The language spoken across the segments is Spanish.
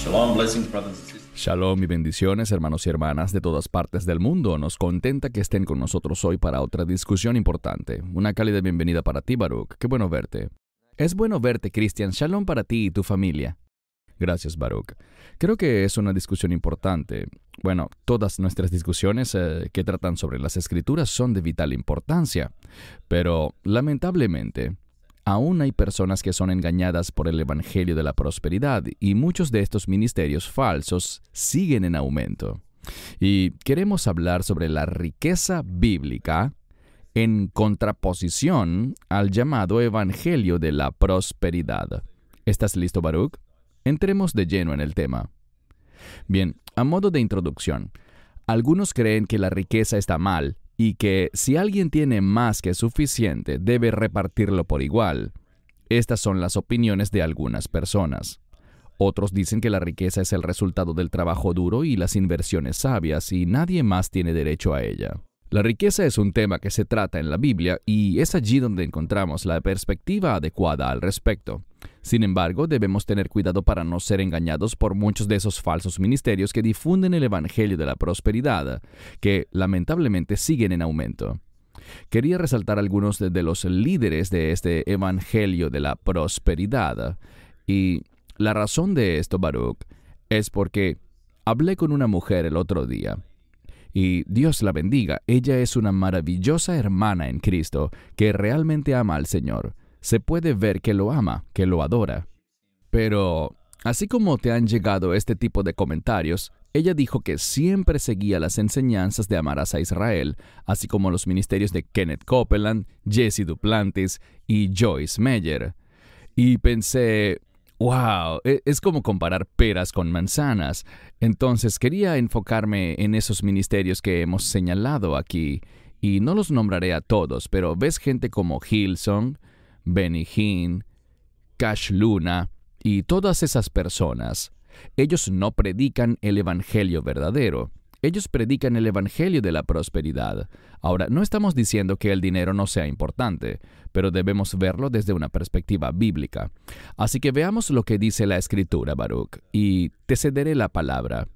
Shalom, blessings, brothers and sisters. Shalom y bendiciones, hermanos y hermanas de todas partes del mundo. Nos contenta que estén con nosotros hoy para otra discusión importante. Una cálida bienvenida para ti, Baruch. Qué bueno verte. Es bueno verte, Cristian. Shalom para ti y tu familia. Gracias, Baruch. Creo que es una discusión importante. Bueno, todas nuestras discusiones que tratan sobre las Escrituras son de vital importancia. Pero, lamentablemente, aún hay personas que son engañadas por el Evangelio de la prosperidad y muchos de estos ministerios falsos siguen en aumento. Y queremos hablar sobre la riqueza bíblica en contraposición al llamado Evangelio de la prosperidad. ¿Estás listo, Baruch? Entremos de lleno en el tema. Bien, a modo de introducción, algunos creen que la riqueza está mal y que si alguien tiene más que suficiente, debe repartirlo por igual. Estas son las opiniones de algunas personas. Otros dicen que la riqueza es el resultado del trabajo duro y las inversiones sabias y nadie más tiene derecho a ella. La riqueza es un tema que se trata en la Biblia y es allí donde encontramos la perspectiva adecuada al respecto. Sin embargo, debemos tener cuidado para no ser engañados por muchos de esos falsos ministerios que difunden el Evangelio de la prosperidad, que lamentablemente siguen en aumento. Quería resaltar algunos de los líderes de este Evangelio de la prosperidad. Y la razón de esto, Baruch, es porque hablé con una mujer el otro día. Y Dios la bendiga, ella es una maravillosa hermana en Cristo que realmente ama al Señor. Se puede ver que lo ama, que lo adora. Pero, así como te han llegado este tipo de comentarios, ella dijo que siempre seguía las enseñanzas de Amarás a Israel, así como los ministerios de Kenneth Copeland, Jesse Duplantis y Joyce Meyer. Y pensé, wow, es como comparar peras con manzanas. Entonces quería enfocarme en esos ministerios que hemos señalado aquí, y no los nombraré a todos, pero ves gente como Hillsong, Benny Hinn, Cash Luna y todas esas personas. Ellos no predican el evangelio verdadero. Ellos predican el evangelio de la prosperidad. Ahora, no estamos diciendo que el dinero no sea importante, pero debemos verlo desde una perspectiva bíblica. Así que veamos lo que dice la Escritura, Baruch, y te cederé la palabra.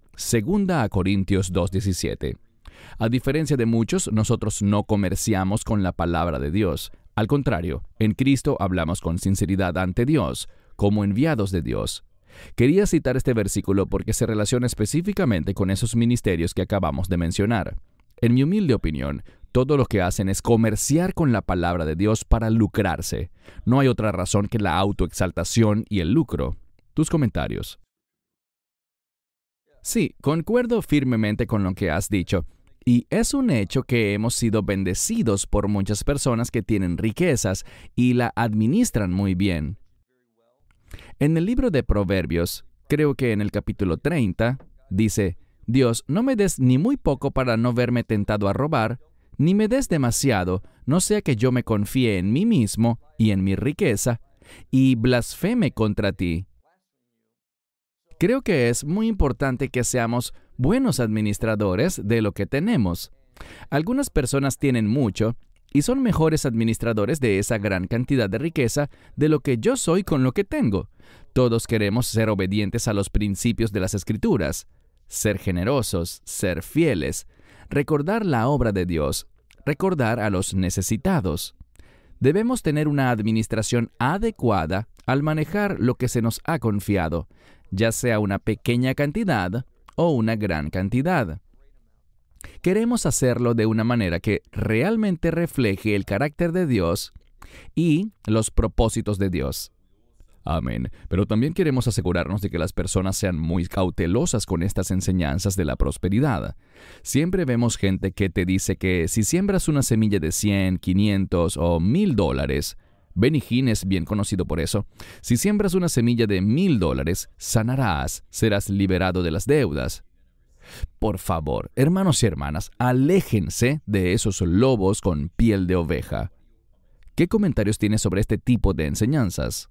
2 Corintios 2:17. A diferencia de muchos, nosotros no comerciamos con la palabra de Dios. Al contrario, en Cristo hablamos con sinceridad ante Dios, como enviados de Dios. Quería citar este versículo porque se relaciona específicamente con esos ministerios que acabamos de mencionar. En mi humilde opinión, todo lo que hacen es comerciar con la palabra de Dios para lucrarse. No hay otra razón que la autoexaltación y el lucro. Tus comentarios. Sí, concuerdo firmemente con lo que has dicho. Y es un hecho que hemos sido bendecidos por muchas personas que tienen riquezas y la administran muy bien. En el libro de Proverbios, creo que en el capítulo 30, dice, Dios, no me des ni muy poco para no verme tentado a robar, ni me des demasiado, no sea que yo me confíe en mí mismo y en mi riqueza, y blasfeme contra ti. Creo que es muy importante que seamos buenos administradores de lo que tenemos. Algunas personas tienen mucho y son mejores administradores de esa gran cantidad de riqueza de lo que yo soy con lo que tengo. Todos queremos ser obedientes a los principios de las Escrituras, ser generosos, ser fieles, recordar la obra de Dios, recordar a los necesitados. Debemos tener una administración adecuada al manejar lo que se nos ha confiado, ya sea una pequeña cantidad o una gran cantidad. Queremos hacerlo de una manera que realmente refleje el carácter de Dios y los propósitos de Dios. Amén. Pero también queremos asegurarnos de que las personas sean muy cautelosas con estas enseñanzas de la prosperidad. Siempre vemos gente que te dice que si siembras una semilla de 100, 500 o $1,000, Benny Hinn es bien conocido por eso. Si siembras una semilla de $1,000, sanarás, serás liberado de las deudas. Por favor, hermanos y hermanas, aléjense de esos lobos con piel de oveja. ¿Qué comentarios tienes sobre este tipo de enseñanzas?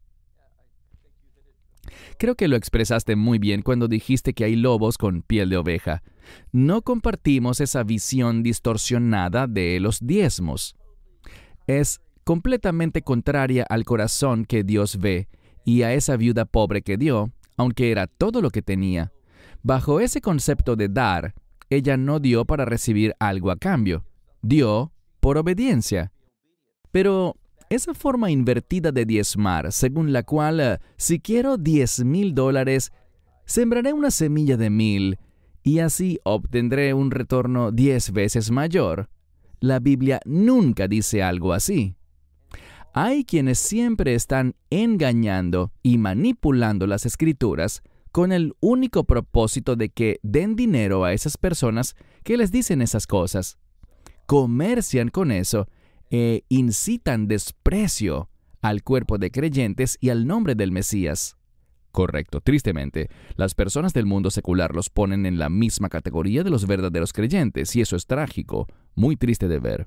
Creo que lo expresaste muy bien cuando dijiste que hay lobos con piel de oveja. No compartimos esa visión distorsionada de los diezmos. Es completamente contraria al corazón que Dios ve y a esa viuda pobre que dio, aunque era todo lo que tenía. Bajo ese concepto de dar, ella no dio para recibir algo a cambio. Dio por obediencia. Pero esa forma invertida de diezmar, según la cual, si quiero $10,000, sembraré una semilla de 1,000 y así obtendré un retorno 10 veces mayor. La Biblia nunca dice algo así. Hay quienes siempre están engañando y manipulando las Escrituras con el único propósito de que den dinero a esas personas que les dicen esas cosas. Comercian con eso e incitan desprecio al cuerpo de creyentes y al nombre del Mesías. Correcto. Tristemente, las personas del mundo secular los ponen en la misma categoría de los verdaderos creyentes, y eso es trágico, muy triste de ver.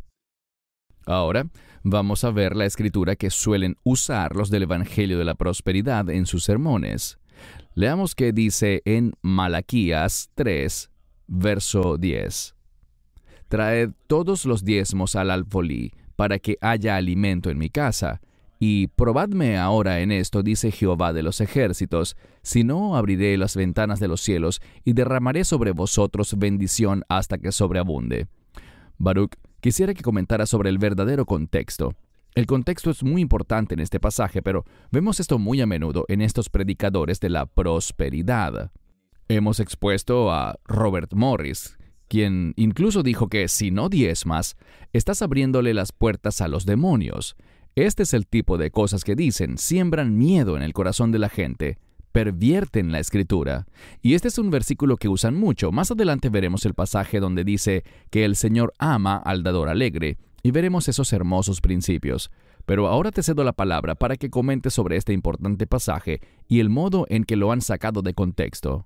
Ahora, vamos a ver la escritura que suelen usar los del Evangelio de la Prosperidad en sus sermones. Leamos qué dice en Malaquías 3, verso 10. Traed todos los diezmos al alfolí, para que haya alimento en mi casa. Y probadme ahora en esto, dice Jehová de los ejércitos, si no abriré las ventanas de los cielos y derramaré sobre vosotros bendición hasta que sobreabunde. Baruch, quisiera que comentara sobre el verdadero contexto. El contexto es muy importante en este pasaje, pero vemos esto muy a menudo en estos predicadores de la prosperidad. Hemos expuesto a Robert Morris, quien incluso dijo que si no diezmas, estás abriéndole las puertas a los demonios. Este es el tipo de cosas que dicen, siembran miedo en el corazón de la gente, pervierten la Escritura. Y este es un versículo que usan mucho. Más adelante veremos el pasaje donde dice que el Señor ama al dador alegre, y veremos esos hermosos principios. Pero ahora te cedo la palabra para que comentes sobre este importante pasaje y el modo en que lo han sacado de contexto.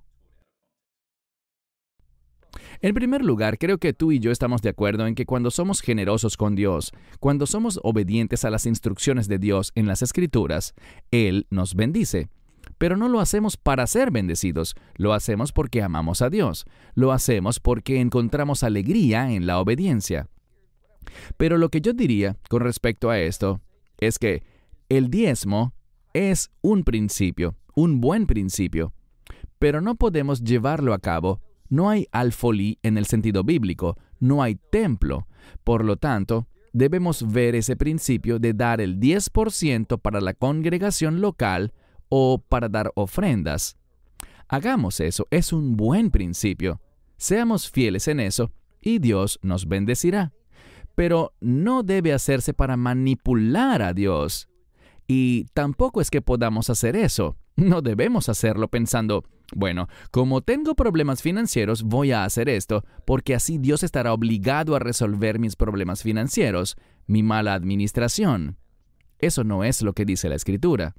En primer lugar, creo que tú y yo estamos de acuerdo en que cuando somos generosos con Dios, cuando somos obedientes a las instrucciones de Dios en las Escrituras, Él nos bendice. Pero no lo hacemos para ser bendecidos, lo hacemos porque amamos a Dios, lo hacemos porque encontramos alegría en la obediencia. Pero lo que yo diría con respecto a esto es que el diezmo es un principio, un buen principio, pero no podemos llevarlo a cabo. No hay alfolí en el sentido bíblico, no hay templo. Por lo tanto, debemos ver ese principio de dar el 10% para la congregación local o para dar ofrendas. Hagamos eso, es un buen principio. Seamos fieles en eso y Dios nos bendecirá. Pero no debe hacerse para manipular a Dios. Y tampoco es que podamos hacer eso. No debemos hacerlo pensando, bueno, como tengo problemas financieros, voy a hacer esto, porque así Dios estará obligado a resolver mis problemas financieros, mi mala administración. Eso no es lo que dice la Escritura.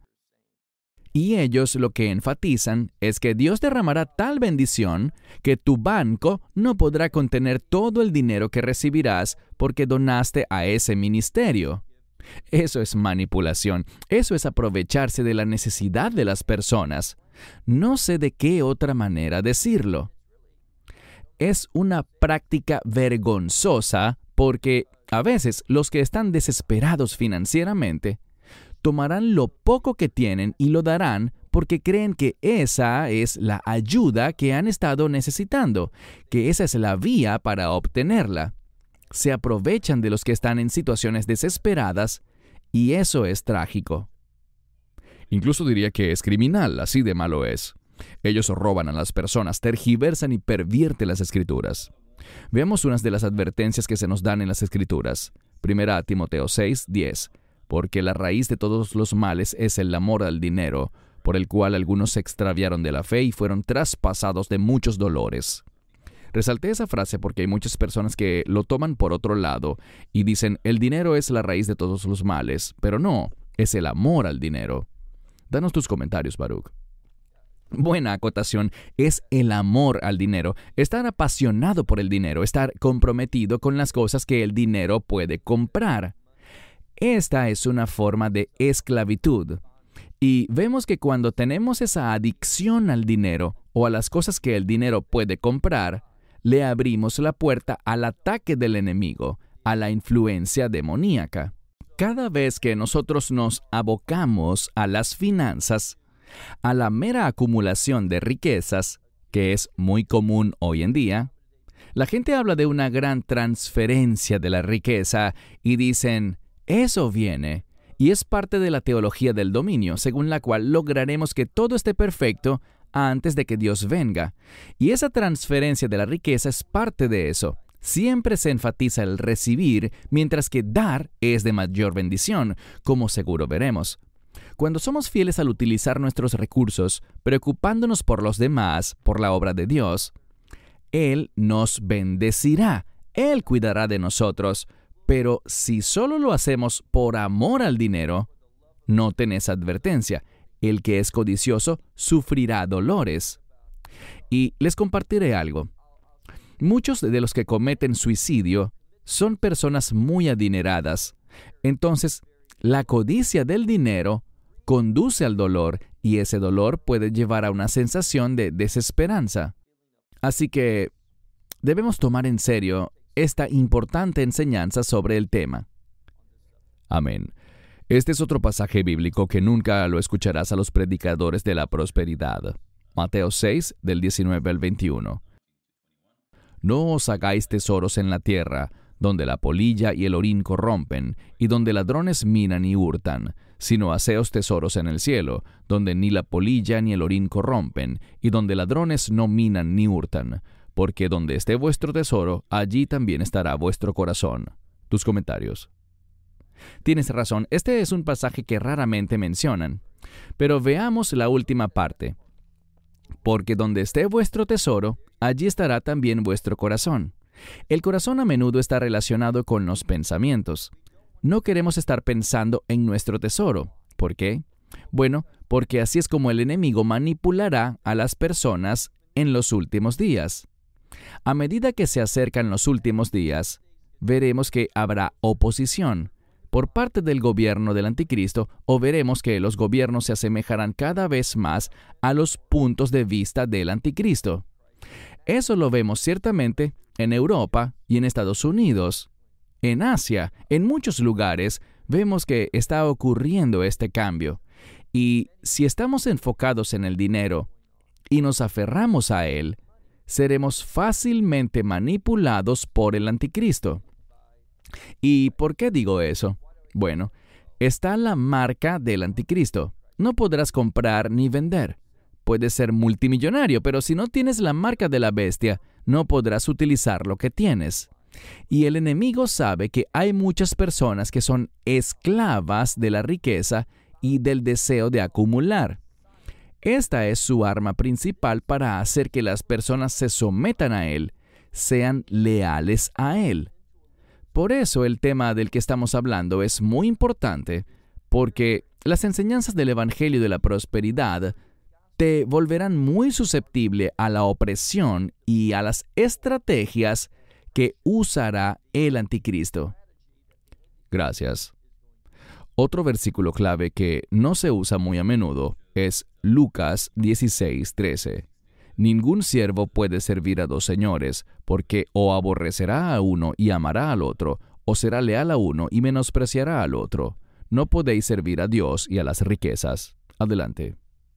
Y ellos lo que enfatizan es que Dios derramará tal bendición que tu banco no podrá contener todo el dinero que recibirás porque donaste a ese ministerio. Eso es manipulación, eso es aprovecharse de la necesidad de las personas. No sé de qué otra manera decirlo. Es una práctica vergonzosa porque a veces los que están desesperados financieramente tomarán lo poco que tienen y lo darán porque creen que esa es la ayuda que han estado necesitando, que esa es la vía para obtenerla. Se aprovechan de los que están en situaciones desesperadas y eso es trágico. Incluso diría que es criminal, así de malo es. Ellos roban a las personas, tergiversan y pervierten las Escrituras. Veamos unas de las advertencias que se nos dan en las Escrituras. Primera Timoteo 6, 10. Porque la raíz de todos los males es el amor al dinero, por el cual algunos se extraviaron de la fe y fueron traspasados de muchos dolores. Resalté esa frase porque hay muchas personas que lo toman por otro lado y dicen, el dinero es la raíz de todos los males, pero no, es el amor al dinero. Danos tus comentarios, Baruch. Buena acotación, es el amor al dinero, estar apasionado por el dinero, estar comprometido con las cosas que el dinero puede comprar. Esta es una forma de esclavitud. Y vemos que cuando tenemos esa adicción al dinero o a las cosas que el dinero puede comprar, le abrimos la puerta al ataque del enemigo, a la influencia demoníaca. Cada vez que nosotros nos abocamos a las finanzas, a la mera acumulación de riquezas, que es muy común hoy en día, la gente habla de una gran transferencia de la riqueza y dicen, eso viene, y es parte de la teología del dominio, según la cual lograremos que todo esté perfecto antes de que Dios venga. Y esa transferencia de la riqueza es parte de eso. Siempre se enfatiza el recibir, mientras que dar es de mayor bendición, como seguro veremos. Cuando somos fieles al utilizar nuestros recursos, preocupándonos por los demás, por la obra de Dios, Él nos bendecirá, Él cuidará de nosotros, pero si solo lo hacemos por amor al dinero, no tenés advertencia. El que es codicioso sufrirá dolores. Y les compartiré algo. Muchos de los que cometen suicidio son personas muy adineradas. Entonces, la codicia del dinero conduce al dolor y ese dolor puede llevar a una sensación de desesperanza. Así que debemos tomar en serio esta importante enseñanza sobre el tema. Amén. Este es otro pasaje bíblico que nunca lo escucharás a los predicadores de la prosperidad. Mateo 6, del 19 al 21. No os hagáis tesoros en la tierra, donde la polilla y el orín corrompen, y donde ladrones minan y hurtan, sino haceos tesoros en el cielo, donde ni la polilla ni el orín corrompen, y donde ladrones no minan ni hurtan, porque donde esté vuestro tesoro, allí también estará vuestro corazón. Tus comentarios. Tienes razón, este es un pasaje que raramente mencionan. Pero veamos la última parte. Porque donde esté vuestro tesoro, allí estará también vuestro corazón. El corazón a menudo está relacionado con los pensamientos. No queremos estar pensando en nuestro tesoro. ¿Por qué? Bueno, porque así es como el enemigo manipulará a las personas en los últimos días. A medida que se acercan los últimos días, veremos que habrá oposición por parte del gobierno del anticristo, o veremos que los gobiernos se asemejarán cada vez más a los puntos de vista del anticristo. Eso lo vemos ciertamente en Europa y en Estados Unidos. En Asia, en muchos lugares, vemos que está ocurriendo este cambio. Y si estamos enfocados en el dinero y nos aferramos a él, seremos fácilmente manipulados por el anticristo. ¿Y por qué digo eso? Bueno, está la marca del anticristo. No podrás comprar ni vender. Puedes ser multimillonario, pero si no tienes la marca de la bestia, no podrás utilizar lo que tienes. Y el enemigo sabe que hay muchas personas que son esclavas de la riqueza y del deseo de acumular. Esta es su arma principal para hacer que las personas se sometan a él, sean leales a él. Por eso el tema del que estamos hablando es muy importante, porque las enseñanzas del Evangelio de la Prosperidad te volverán muy susceptible a la opresión y a las estrategias que usará el anticristo. Gracias. Otro versículo clave que no se usa muy a menudo es Lucas 16:13. Ningún siervo puede servir a dos señores, porque o aborrecerá a uno y amará al otro, o será leal a uno y menospreciará al otro. No podéis servir a Dios y a las riquezas. Adelante.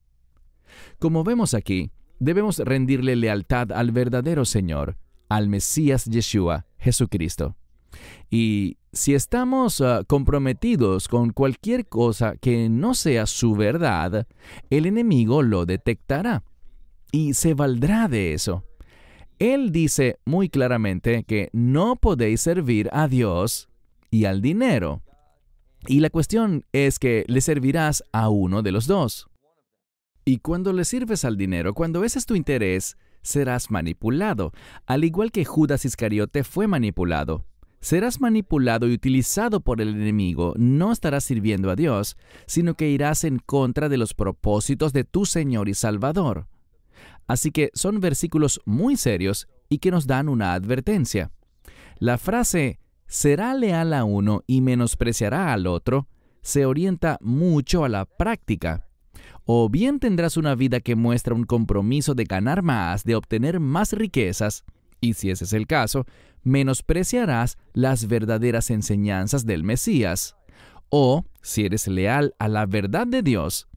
Como vemos aquí, debemos rendirle lealtad al verdadero Señor, al Mesías Yeshua, Jesucristo. Y si estamos comprometidos con cualquier cosa que no sea su verdad, el enemigo lo detectará y se valdrá de eso. Él dice muy claramente que no podéis servir a Dios y al dinero. Y la cuestión es que le servirás a uno de los dos. Y cuando le sirves al dinero, cuando ese es tu interés, serás manipulado, al igual que Judas Iscariote fue manipulado. Serás manipulado y utilizado por el enemigo. No estarás sirviendo a Dios, sino que irás en contra de los propósitos de tu Señor y Salvador. Así que son versículos muy serios y que nos dan una advertencia. La frase «será leal a uno y menospreciará al otro» se orienta mucho a la práctica. O bien tendrás una vida que muestra un compromiso de ganar más, de obtener más riquezas, y si ese es el caso, menospreciarás las verdaderas enseñanzas del Mesías. O, si eres leal a la verdad de Dios,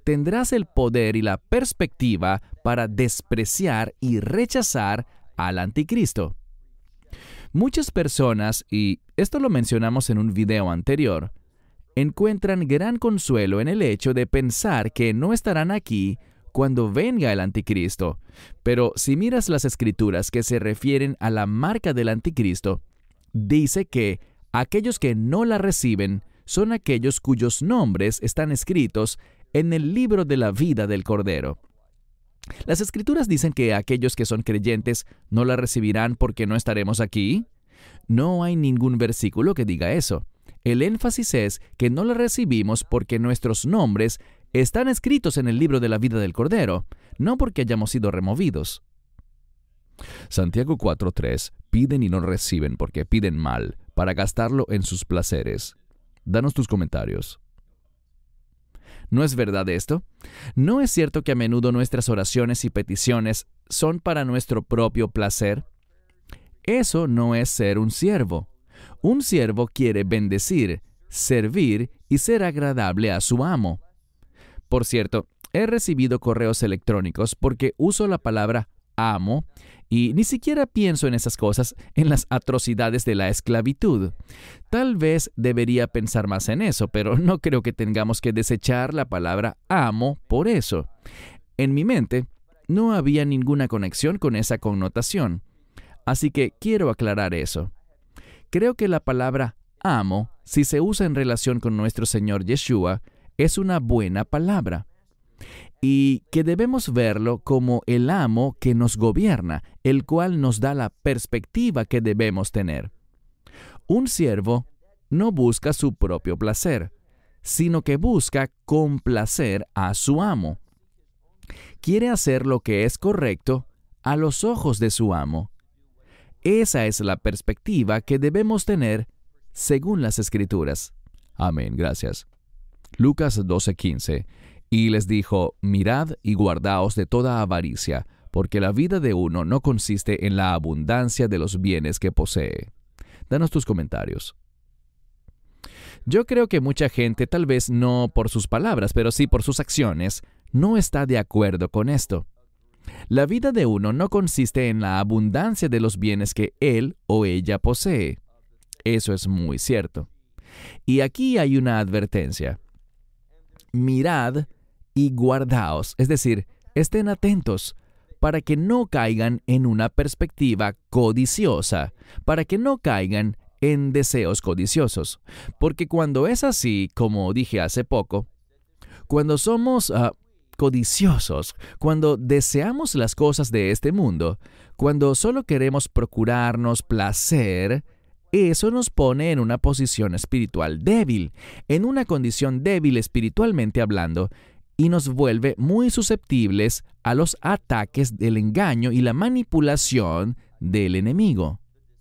tendrás el poder y la perspectiva para despreciar y rechazar al anticristo. Muchas personas, y esto lo mencionamos en un video anterior, encuentran gran consuelo en el hecho de pensar que no estarán aquí cuando venga el anticristo. Pero si miras las escrituras que se refieren a la marca del anticristo, dice que aquellos que no la reciben son aquellos cuyos nombres están escritos en el libro de la vida del Cordero. Las escrituras dicen que aquellos que son creyentes no la recibirán porque no estaremos aquí. No hay ningún versículo que diga eso. El énfasis es que no la recibimos porque nuestros nombres están escritos en el libro de la vida del Cordero, no porque hayamos sido removidos. Santiago 4:3. Piden y no reciben porque piden mal, para gastarlo en sus placeres. Danos tus comentarios. ¿No es verdad esto? ¿No es cierto que a menudo nuestras oraciones y peticiones son para nuestro propio placer? Eso no es ser un siervo. Un siervo quiere bendecir, servir y ser agradable a su amo. Por cierto, he recibido correos electrónicos porque uso la palabra amo y ni siquiera pienso en esas cosas, en las atrocidades de la esclavitud. Tal vez debería pensar más en eso, pero no creo que tengamos que desechar la palabra amo por eso. En mi mente no había ninguna conexión con esa connotación, así que quiero aclarar eso. Creo que la palabra amo, si se usa en relación con nuestro Señor Yeshua, es una buena palabra. Y que debemos verlo como el amo que nos gobierna, el cual nos da la perspectiva que debemos tener. Un siervo no busca su propio placer, sino que busca complacer a su amo. Quiere hacer lo que es correcto a los ojos de su amo. Esa es la perspectiva que debemos tener según las Escrituras. Amén, gracias. Lucas 12:15. Y les dijo, mirad y guardaos de toda avaricia, porque la vida de uno no consiste en la abundancia de los bienes que posee. Danos tus comentarios. Yo creo que mucha gente, tal vez no por sus palabras, pero sí por sus acciones, no está de acuerdo con esto. La vida de uno no consiste en la abundancia de los bienes que él o ella posee. Eso es muy cierto. Y aquí hay una advertencia. Mirad y guardaos, es decir, estén atentos, para que no caigan en una perspectiva codiciosa, para que no caigan en deseos codiciosos. Porque cuando es así, como dije hace poco, cuando somos codiciosos, cuando deseamos las cosas de este mundo, cuando solo queremos procurarnos placer, eso nos pone en una posición espiritual débil, en una condición débil espiritualmente hablando, y nos vuelve muy susceptibles a los ataques del engaño y la manipulación del enemigo.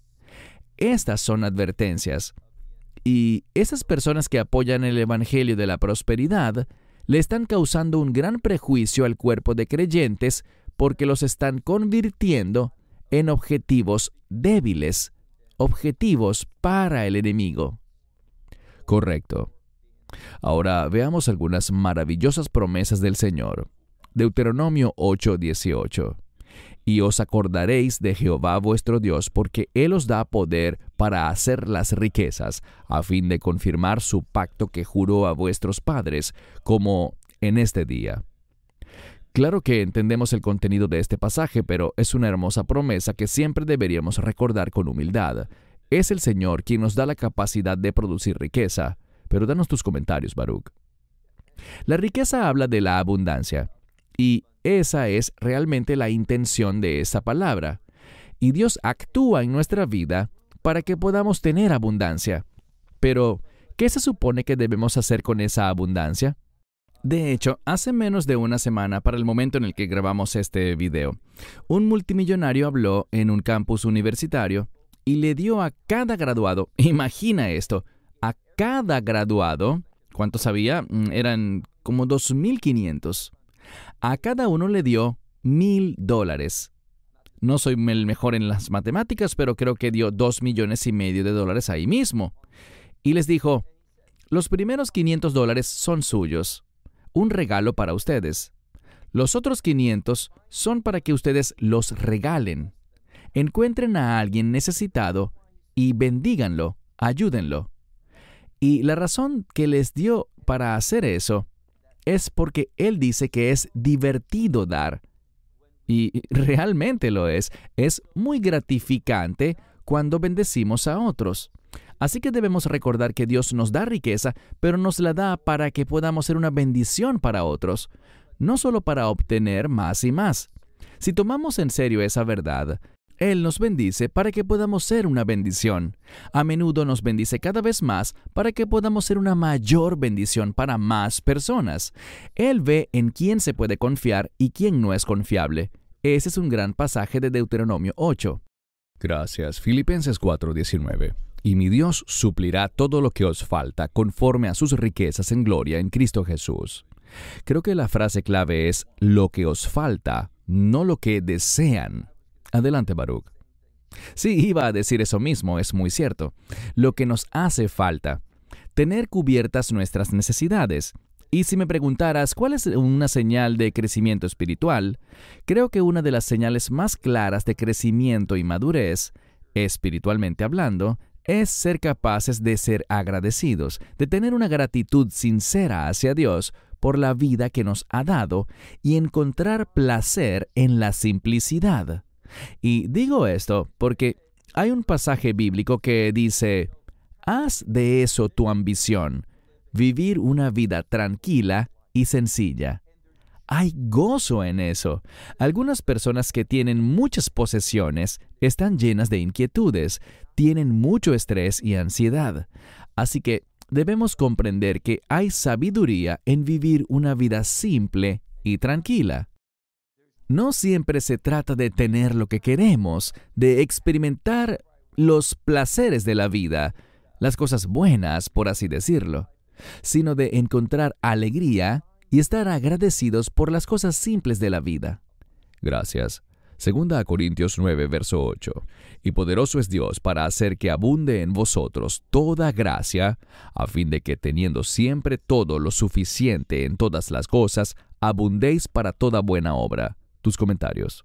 Estas son advertencias. Y esas personas que apoyan el Evangelio de la prosperidad le están causando un gran prejuicio al cuerpo de creyentes porque los están convirtiendo en objetivos débiles, objetivos para el enemigo. Correcto. Ahora veamos algunas maravillosas promesas del Señor. Deuteronomio 8:18. Y os acordaréis de Jehová vuestro Dios, porque Él os da poder para hacer las riquezas, a fin de confirmar su pacto que juró a vuestros padres, como en este día. Claro que entendemos el contenido de este pasaje, pero es una hermosa promesa que siempre deberíamos recordar con humildad. Es el Señor quien nos da la capacidad de producir riqueza. Pero danos tus comentarios, Baruch. La riqueza habla de la abundancia, y esa es realmente la intención de esa palabra. Y Dios actúa en nuestra vida para que podamos tener abundancia. Pero, ¿qué se supone que debemos hacer con esa abundancia? De hecho, hace menos de una semana, para el momento en el que grabamos este video, un multimillonario habló en un campus universitario y le dio a cada graduado, imagina esto, a cada graduado, ¿cuántos había? Eran como 2,500. A cada uno le dio $1,000. No soy el mejor en las matemáticas, pero creo que dio $2,5 millones ahí mismo. Y les dijo, los primeros $500 son suyos. un regalo para ustedes. Los otros 500 son para que ustedes los regalen. Encuentren a alguien necesitado y bendíganlo, ayúdenlo. Y la razón que les dio para hacer eso es porque Él dice que es divertido dar. Y realmente lo es. Es muy gratificante cuando bendecimos a otros. Así que debemos recordar que Dios nos da riqueza, pero nos la da para que podamos ser una bendición para otros, no solo para obtener más y más. Si tomamos en serio esa verdad, Él nos bendice para que podamos ser una bendición. A menudo nos bendice cada vez más para que podamos ser una mayor bendición para más personas. Él ve en quién se puede confiar y quién no es confiable. Ese es un gran pasaje de Deuteronomio 8. Gracias. Filipenses 4:19. Y mi Dios suplirá todo lo que os falta conforme a sus riquezas en gloria en Cristo Jesús. Creo que la frase clave es lo que os falta, no lo que desean. Adelante, Baruch. Sí, iba a decir eso mismo, es muy cierto. Lo que nos hace falta. Tener cubiertas nuestras necesidades. Y si me preguntaras cuál es una señal de crecimiento espiritual, creo que una de las señales más claras de crecimiento y madurez, espiritualmente hablando, es ser capaces de ser agradecidos, de tener una gratitud sincera hacia Dios por la vida que nos ha dado y encontrar placer en la simplicidad. Y digo esto porque hay un pasaje bíblico que dice, haz de eso tu ambición, vivir una vida tranquila y sencilla. Hay gozo en eso. Algunas personas que tienen muchas posesiones están llenas de inquietudes, tienen mucho estrés y ansiedad. Así que debemos comprender que hay sabiduría en vivir una vida simple y tranquila. No siempre se trata de tener lo que queremos, de experimentar los placeres de la vida, las cosas buenas, por así decirlo, sino de encontrar alegría y estar agradecidos por las cosas simples de la vida. Gracias. 2 Corintios 9, verso 8. Y poderoso es Dios para hacer que abunde en vosotros toda gracia, a fin de que teniendo siempre todo lo suficiente en todas las cosas, abundéis para toda buena obra. Tus comentarios.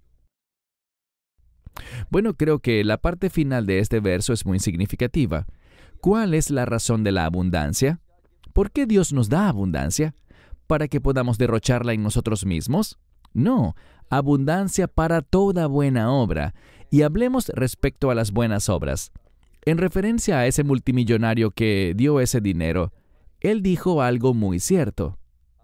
Bueno, creo que la parte final de este verso es muy significativa. ¿Cuál es la razón de la abundancia? ¿Por qué Dios nos da abundancia? ¿Para que podamos derrocharla en nosotros mismos? No, abundancia para toda buena obra. Y hablemos respecto a las buenas obras. En referencia a ese multimillonario que dio ese dinero, él dijo algo muy cierto.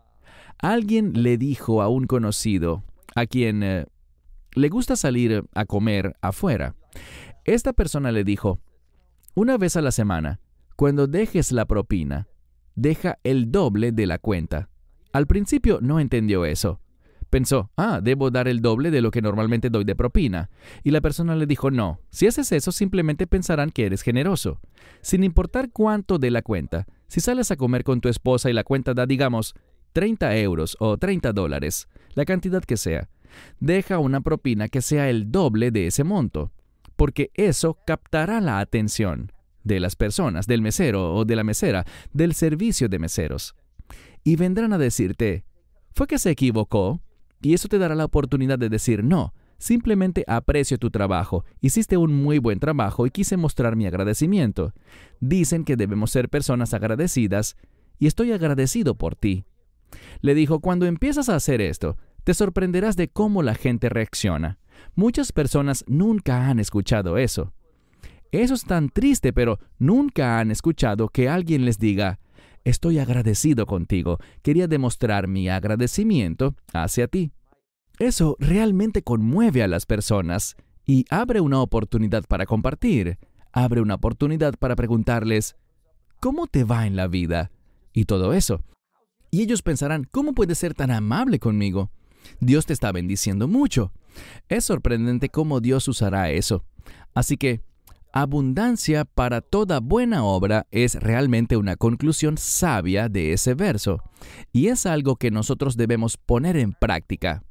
Alguien le dijo a un conocido, a quien le gusta salir a comer afuera. Esta persona le dijo, una vez a la semana, cuando dejes la propina, deja el doble de la cuenta. Al principio no entendió eso. Pensó, debo dar el doble de lo que normalmente doy de propina. Y la persona le dijo, no, si haces eso simplemente pensarán que eres generoso. Sin importar cuánto de la cuenta, si sales a comer con tu esposa y la cuenta da, digamos, 30 euros o $30, la cantidad que sea, deja una propina que sea el doble de ese monto, porque eso captará la atención de las personas, del mesero o de la mesera, del servicio de meseros. Y vendrán a decirte, ¿fue que se equivocó? Y eso te dará la oportunidad de decir, no, simplemente aprecio tu trabajo, hiciste un muy buen trabajo y quise mostrar mi agradecimiento. Dicen que debemos ser personas agradecidas y estoy agradecido por ti. Le dijo, cuando empiezas a hacer esto, te sorprenderás de cómo la gente reacciona. Muchas personas nunca han escuchado eso. Eso es tan triste, pero nunca han escuchado que alguien les diga, estoy agradecido contigo, quería demostrar mi agradecimiento hacia ti. Eso realmente conmueve a las personas y abre una oportunidad para compartir, abre una oportunidad para preguntarles, ¿cómo te va en la vida? Y todo eso. Y ellos pensarán, ¿cómo puedes ser tan amable conmigo? Dios te está bendiciendo mucho. Es sorprendente cómo Dios usará eso. Así que, abundancia para toda buena obra es realmente una conclusión sabia de ese verso, y es algo que nosotros debemos poner en práctica.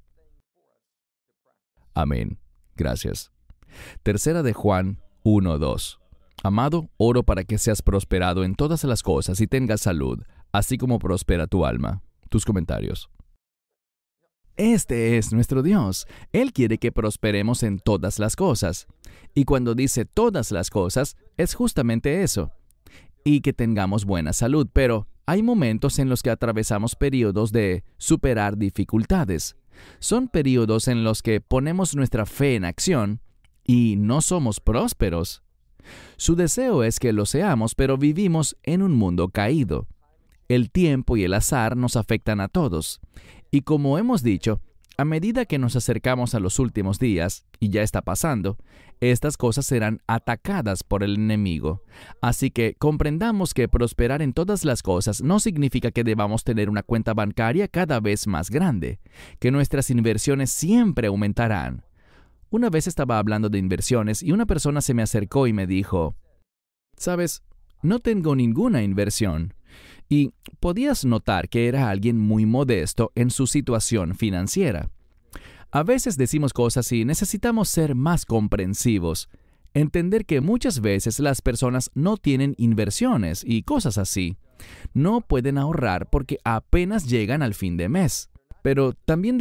Amén. Gracias. 3 de Juan 1:2. Amado, oro para que seas prosperado en todas las cosas y tengas salud, así como prospera tu alma. tus comentarios. Este es nuestro Dios. Él quiere que prosperemos en todas las cosas. Y cuando dice todas las cosas, es justamente eso. Y que tengamos buena salud, pero hay momentos en los que atravesamos periodos de superar dificultades. Son periodos en los que ponemos nuestra fe en acción y no somos prósperos. Su deseo es que lo seamos, pero vivimos en un mundo caído. El tiempo y el azar nos afectan a todos. Y como hemos dicho, a medida que nos acercamos a los últimos días, y ya está pasando, estas cosas serán atacadas por el enemigo. Así que comprendamos que prosperar en todas las cosas no significa que debamos tener una cuenta bancaria cada vez más grande, que nuestras inversiones siempre aumentarán. Una vez estaba hablando de inversiones y una persona se me acercó y me dijo, «¿Sabes? No tengo ninguna inversión». Y podías notar que era alguien muy modesto en su situación financiera. A veces decimos cosas y necesitamos ser más comprensivos, entender que muchas veces las personas no tienen inversiones y cosas así. No pueden ahorrar porque apenas llegan al fin de mes. Pero también